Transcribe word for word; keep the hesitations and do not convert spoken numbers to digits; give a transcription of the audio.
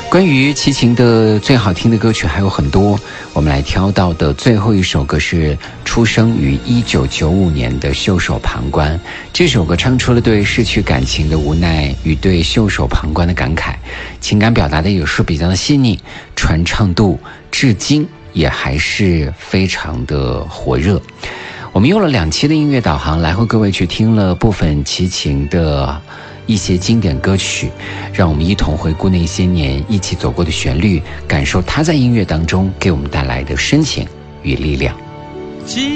关于齐秦的最好听的歌曲还有很多，我们来挑到的最后一首歌是出生于一九九五年的《袖手旁观》。这首歌唱出了对逝去感情的无奈与对袖手旁观的感慨，情感表达的也是比较的细腻，传唱度至今也还是非常的火热。我们用了两期的音乐导航来和各位去听了部分齐秦的一些经典歌曲，让我们一同回顾那些年一起走过的旋律，感受他在音乐当中给我们带来的深情与力量。